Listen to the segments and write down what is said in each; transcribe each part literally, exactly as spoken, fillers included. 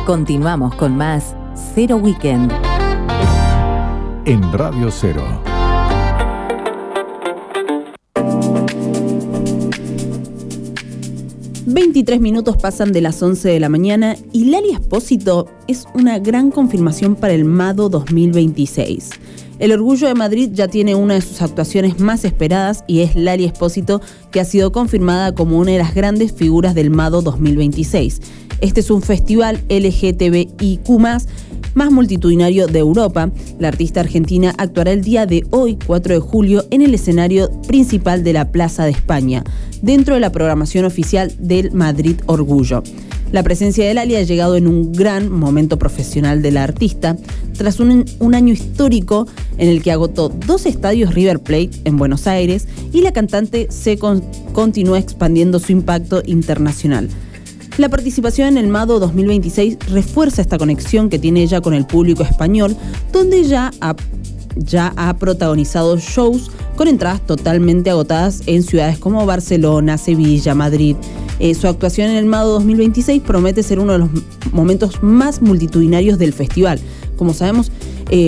Continuamos con más Cero Weekend. En Radio Cero. veintitrés minutos pasan de las once de la mañana y Lali Espósito es una gran confirmación para el MADO dos mil veintiséis. El Orgullo de Madrid ya tiene una de sus actuaciones más esperadas y es Lali Espósito, que ha sido confirmada como una de las grandes figuras del MADO dos mil veintiséis. Este es un festival L G T B I Q más, más multitudinario de Europa. La artista argentina actuará el día de hoy, cuatro de julio, en el escenario principal de la Plaza de España, dentro de la programación oficial del Madrid Orgullo. La presencia de Lali ha llegado en un gran momento profesional de la artista, tras un, un año histórico en el que agotó dos estadios River Plate en Buenos Aires y la cantante se con, continúa expandiendo su impacto internacional. La participación en el MADO dos mil veintiséis refuerza esta conexión que tiene ella con el público español, donde ya ha, ya ha protagonizado shows con entradas totalmente agotadas en ciudades como Barcelona, Sevilla, Madrid. Eh, su actuación en el MADO dos mil veintiséis promete ser uno de los momentos más multitudinarios del festival. Como sabemos, eh,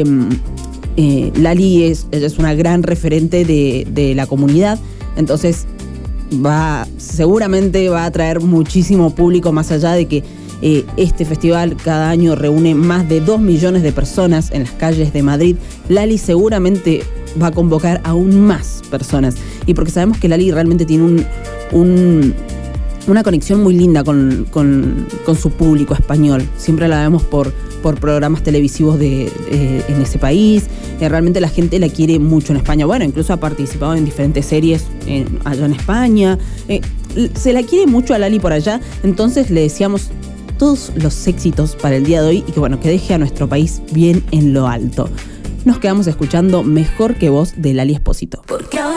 eh, Lali es, es una gran referente de, de la comunidad, entonces va, seguramente va a atraer muchísimo público, más allá de que eh, este festival cada año reúne más de dos millones de personas en las calles de Madrid. Lali seguramente va a convocar aún más personas, y porque sabemos que Lali realmente tiene un, un, una conexión muy linda con, con, con su público español. Siempre la vemos por, por programas televisivos de, de, en ese país. Eh, realmente la gente la quiere mucho en España. Bueno, incluso ha participado en diferentes series en, allá en España. Eh, se la quiere mucho a Lali por allá. Entonces le deseamos todos los éxitos para el día de hoy y que, bueno, que deje a nuestro país bien en lo alto. Nos quedamos escuchando Mejor que Vos de Lali Espósito. Porque ahora